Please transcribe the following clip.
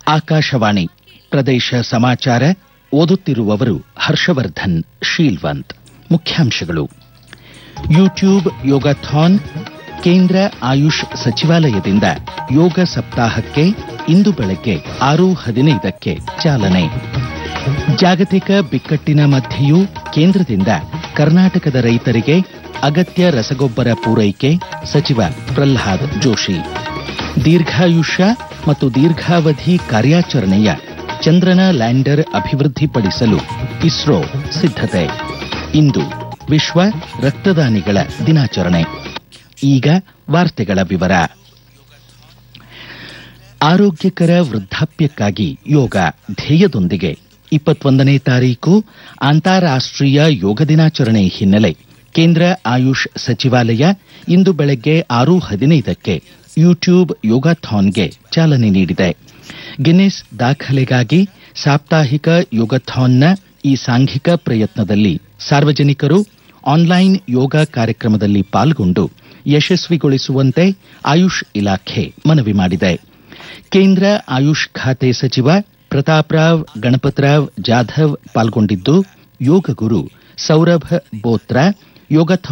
ಆಕಾಶವಾಣಿ ಪ್ರದೇಶ ಸಮಾಚಾರ ಓದುತ್ತಿರುವವರು ಹರ್ಷವರ್ಧನ್ ಶೀಲ್ವಂತ್. ಮುಖ್ಯಾಂಶಗಳು. ಯೂಟ್ಯೂಬ್ ಯೋಗಾಥಾನ್, ಕೇಂದ್ರ ಆಯುಷ್ ಸಚಿವಾಲಯದಿಂದ ಯೋಗ ಸಪ್ತಾಹಕ್ಕೆ ಇಂದು ಬೆಳಗ್ಗೆ 6:15ಕ್ಕೆ ಚಾಲನೆ. ಜಾಗತಿಕ ಬಿಕ್ಕಟ್ಟಿನ ಮಧ್ಯೆಯೂ ಕೇಂದ್ರದಿಂದ ಕರ್ನಾಟಕದ ರೈತರಿಗೆ ಅಗತ್ಯ ರಸಗೊಬ್ಬರ ಪೂರೈಕೆ, ಸಚಿವ ಪ್ರಹ್ಲಾದ್ ಜೋಶಿ. ದೀರ್ಘಾಯುಷ್ಯ ಮತ್ತು ದೀರ್ಘಾವಧಿ ಕಾರ್ಯಾಚರಣೆಯ ಚಂದ್ರನ ಲ್ಯಾಂಡರ್ ಅಭಿವೃದ್ಧಿಪಡಿಸಲು ಇಸ್ರೋ ಸಿದ್ಧತೆ. ಇಂದು ವಿಶ್ವ ರಕ್ತದಾನಿಗಳ ದಿನಾಚರಣೆ. ಈಗ ವಾರ್ತೆಗಳ ವಿವರ. ಆರೋಗ್ಯಕರ ವೃದ್ಧಾಪ್ಯಕ್ಕಾಗಿ ಯೋಗ ಧ್ಯೇಯದೊಂದಿಗೆ 21ನೇ ತಾರೀಕು ಅಂತಾರಾಷ್ಟ್ರೀಯ ಯೋಗ ದಿನಾಚರಣೆ ಹಿನ್ನೆಲೆ ಕೇಂದ್ರ ಆಯುಷ್ ಸಚಿವಾಲಯ ಇಂದು ಬೆಳಗ್ಗೆ 6:15ಕ್ಕೆ ಯೂಟ್ಯೂಬ್ ಯೋಗಾಥಾನ್ಗೆ ಚಾಲನೆ ನೀಡಿದೆ. ಗಿನ್ನೆಸ್ ದಾಖಲೆಗಾಗಿ ಸಾಪ್ತಾಹಿಕ ಯೋಗಾಥಾನ್ನ ಈ ಸಾಂಘಿಕ ಪ್ರಯತ್ನದಲ್ಲಿ ಸಾರ್ವಜನಿಕರು ಆನ್ಲೈನ್ ಯೋಗ ಕಾರ್ಯಕ್ರಮದಲ್ಲಿ ಪಾಲ್ಗೊಂಡು ಯಶಸ್ವಿಗೊಳಿಸುವಂತೆ ಆಯುಷ್ ಇಲಾಖೆ ಮನವಿ ಮಾಡಿದೆ. ಕೇಂದ್ರ ಆಯುಷ್ ಖಾತೆ ಸಚಿವ ಪ್ರತಾಪ್ರಾವ್ ಗಣಪತರಾವ್ ಜಾಧವ್ ಪಾಲ್ಗೊಂಡಿದ್ದು, ಯೋಗ ಗುರು ಸೌರಭ್ ಬೋತ್ರಾ ಯೋಗಾಥಾನ್